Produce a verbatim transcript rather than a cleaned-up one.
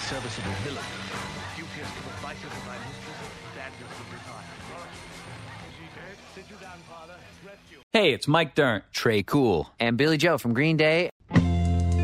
serviceable villain. Duteous to the vices of thy mistress, standards of desire. Is she dead? Sit you down, father. Rescue. Hey, it's Mike Dirnt, Trey Cool, and Billy Joe from Green Day.